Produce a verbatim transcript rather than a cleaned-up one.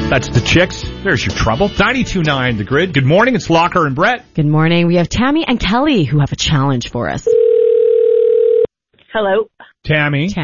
That's the Chicks. There's your trouble. ninety-two point nine The Grid. Good morning. It's Locker and Brett. Good morning. We have Tammy and Kelly who have a challenge for us. Hello. Tammy.